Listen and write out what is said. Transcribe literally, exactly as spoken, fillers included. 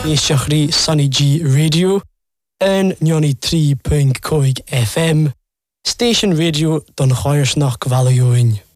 Éisteachtaí Sunny G Radio an ninety three point five F M, Station Radio don Chairsnach Valaiúin.